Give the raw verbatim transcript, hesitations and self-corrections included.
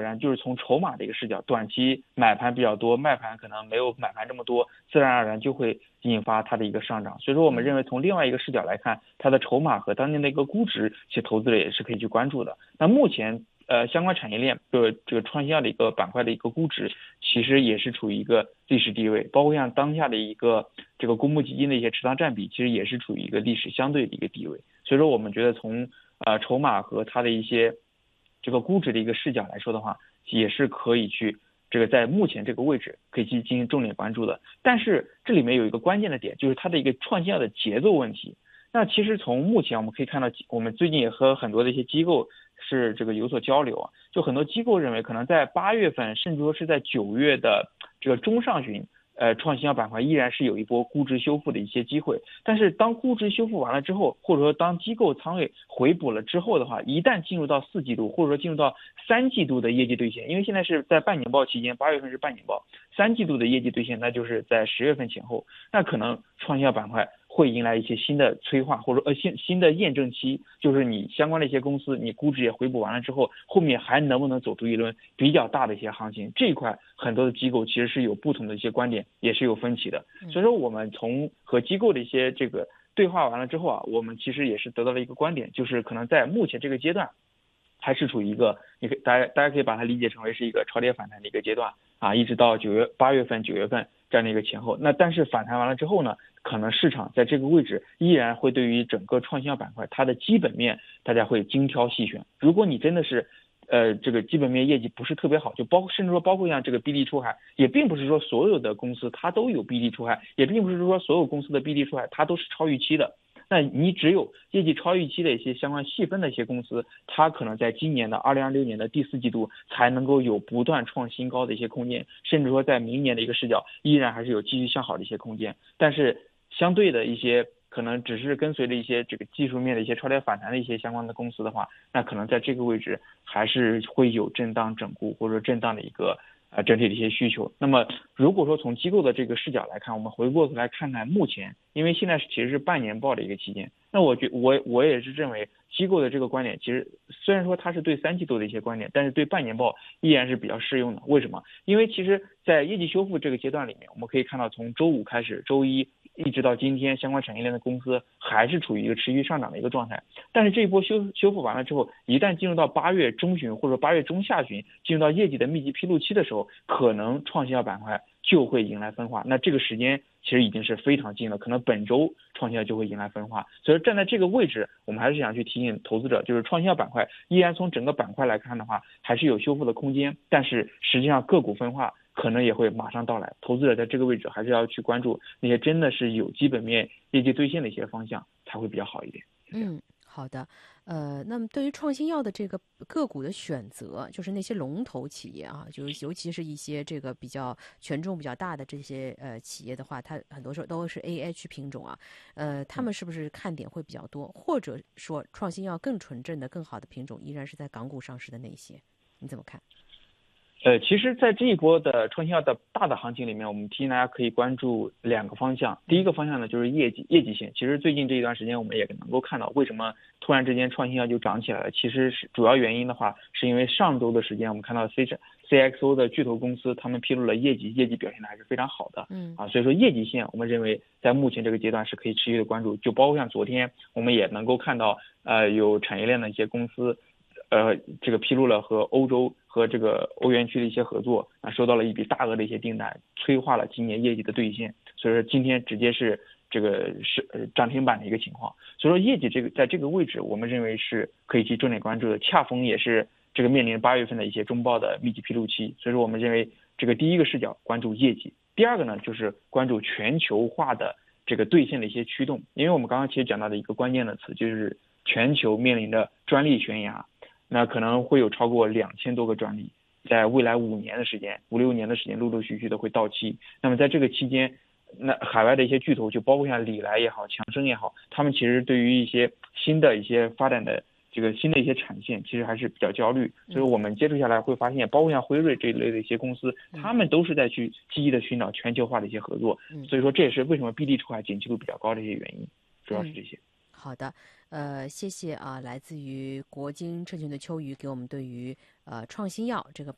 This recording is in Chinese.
然就是从筹码的一个视角，短期买盘比较多，卖盘可能没有买盘这么多，自然而然就会引发它的一个上涨。所以说我们认为从另外一个视角来看，它的筹码和当年的一个估值，其实投资者也是可以去关注的。那目前呃，相关产业链的这个创新药的一个板块的一个估值，其实也是处于一个历史地位，包括像当下的一个这个公募基金的一些持仓占比，其实也是处于一个历史相对的一个地位。所以说，我们觉得从呃筹码和它的一些这个估值的一个视角来说的话，也是可以去这个在目前这个位置可以去进行重点关注的。但是这里面有一个关键的点，就是它的一个创新药的节奏问题。那其实从目前我们可以看到，我们最近也和很多的一些机构是这个有所交流啊，就很多机构认为，可能在八月份，甚至说是在九月的这个中上旬，呃，创新药板块依然是有一波估值修复的一些机会。但是当估值修复完了之后，或者说当机构仓位回补了之后的话，一旦进入到四季度，或者说进入到三季度的业绩兑现，因为现在是在半年报期间，八月份是半年报，三季度的业绩兑现，那就是在十月份前后，那可能创新药板块会迎来一些新的催化，或者呃新新的验证期，就是你相关的一些公司，你估值也回补完了之后，后面还能不能走出一轮比较大的一些行情？这一块很多的机构其实是有不同的一些观点，也是有分歧的。所以说，我们从和机构的一些这个对话完了之后啊，我们其实也是得到了一个观点，就是可能在目前这个阶段，还是处于一个，你可以大家大家可以把它理解成为是一个超跌反弹的一个阶段啊，一直到九月八月份九月份这样的一个前后。那但是反弹完了之后呢，可能市场在这个位置依然会对于整个创新药板块它的基本面大家会精挑细选。如果你真的是呃这个基本面业绩不是特别好，就包括甚至说包括像这个 B D 出海，也并不是说所有的公司它都有 B D 出海，也并不是说所有公司的 B D 出海它都是超预期的。那你只有业绩超预期的一些相关细分的一些公司，它可能在今年的二零二六年的第四季度才能够有不断创新高的一些空间，甚至说在明年的一个视角依然还是有继续向好的一些空间。但是相对的一些可能只是跟随着一些这个技术面的一些超跌反弹的一些相关的公司的话，那可能在这个位置还是会有震荡整固或者说震荡的一个呃整体的一些需求。那么如果说从机构的这个视角来看，我们回过头来看看目前，因为现在其实是半年报的一个期间，那我觉我我也是认为机构的这个观点，其实虽然说它是对三季度的一些观点，但是对半年报依然是比较适用的。为什么？因为其实在业绩修复这个阶段里面，我们可以看到从周五开始，周一一直到今天，相关产业链的公司还是处于一个持续上涨的一个状态。但是这一波修修复完了之后，一旦进入到八月中旬或者八月中下旬，进入到业绩的密集披露期的时候，可能创新药板块就会迎来分化。那这个时间其实已经是非常近了，可能本周创新药就会迎来分化。所以站在这个位置，我们还是想去提醒投资者，就是创新药板块依然从整个板块来看的话，还是有修复的空间，但是实际上个股分化可能也会马上到来。投资者在这个位置还是要去关注那些真的是有基本面业绩兑现的一些方向，才会比较好一点。 嗯，好的。呃，那么对于创新药的这个个股的选择，就是那些龙头企业啊，就是尤其是一些这个比较权重比较大的这些呃企业的话，它很多时候都是 A H 品种啊，呃，他们是不是看点会比较多？或者说创新药更纯正的、更好的品种依然是在港股上市的那些？你怎么看？ 呃，其实，在这一波的创新药的大的行情里面，我们提醒大家可以关注两个方向。第一个方向呢，就是业绩业绩线。其实最近这一段时间，我们也能够看到，为什么突然之间创新药就涨起来了？其实是主要原因的话，是因为上周的时间，我们看到 C C X O 的巨头公司，他们披露了业绩，业绩表现的还是非常好的。 嗯啊，所以说业绩线，我们认为在目前这个阶段是可以持续的关注。就包括像昨天，我们也能够看到，呃，有产业链的一些公司。呃，这个披露了和欧洲和这个欧元区的一些合作，啊，收到了一笔大额的一些订单，催化了今年业绩的兑现，所以说今天直接是这个是呃涨停板的一个情况。所以说业绩这个在这个位置，我们认为是可以去重点关注的，恰逢也是这个面临八月份的一些中报的密集披露期，所以说我们认为这个第一个视角关注业绩，第二个呢就是关注全球化的这个兑现的一些驱动，因为我们刚刚其实讲到的一个关键的词就是全球面临着专利悬崖。那可能会有超过两千多个专利，在未来五年的时间、五六年的时间，陆陆续续的会到期。那么在这个期间，那海外的一些巨头，就包括像礼来也好、强生也好，他们其实对于一些新的一些发展的这个新的一些产线，其实还是比较焦虑。所以我们接触下来会发现，包括像辉瑞这一类的一些公司，他们都是在去积极的寻找全球化的一些合作。所以说这也是为什么 B D 出海景气度比较高的一些原因，主要是这些。 嗯好的，呃，谢谢啊，来自于国金证券的秋雨给我们对于呃创新药这个